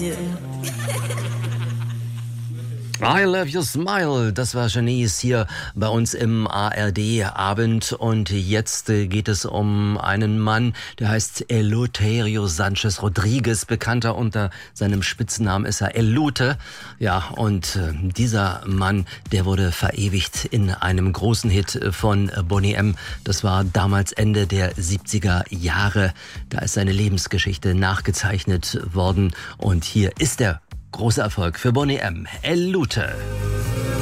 yeux. I Love Your Smile, das war Janice hier bei uns im ARD-Abend. Und jetzt geht es um einen Mann, der heißt Eleuterio Sanchez Rodriguez, bekannter unter seinem Spitznamen ist er Elute. Ja, und dieser Mann, der wurde verewigt in einem großen Hit von Boney M. Das war damals Ende der 70er Jahre. Da ist seine Lebensgeschichte nachgezeichnet worden und hier ist er. Großer Erfolg für Boney M. Elute.